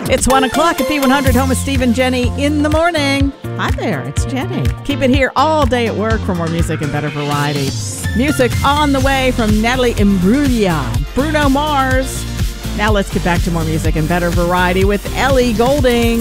It's 1 o'clock at B100, home with Steve and Jenny in the morning. Hi there, it's Jenny. Keep it here all day at work for more music and better variety. Music on the way from Natalie Imbruglia, Bruno Mars. Now let's get back to more music and better variety with Ellie Goulding.